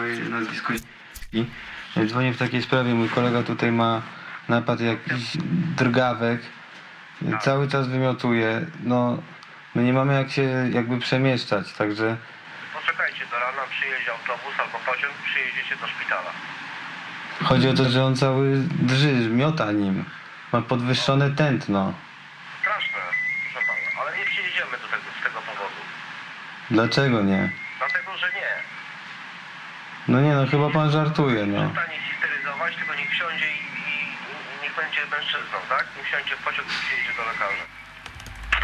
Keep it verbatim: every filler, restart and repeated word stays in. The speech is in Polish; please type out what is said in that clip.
moje nazwisko i dzwonię w takiej sprawie. Mój kolega tutaj ma napad jakiś drgawek, cały czas wymiotuje. No, my nie mamy jak się jakby przemieszczać, także... Poczekajcie, do rana przyjedzie autobus albo pociąg, przyjedziecie do szpitala. Chodzi o to, że on cały drży, miota nim. Ma podwyższone tętno. Straszne, proszę pana, ale nie przyjedziemy do tego, z tego powodu. Dlaczego nie? Dlatego, że nie. No nie no, chyba pan żartuje, no. Przestanie histeryzować, tylko niech wsiądzie i, i, i niech będzie mężczyzną, tak? Niech wsiądzie w pociąg i przyjedzie do lekarza.